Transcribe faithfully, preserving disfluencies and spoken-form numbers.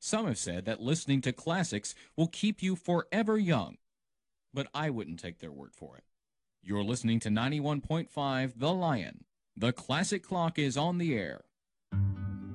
Some have said that listening to classics will keep you forever young, but I wouldn't take their word for it. You're listening to ninety-one point five The Lion. The Classic Clock is on the air.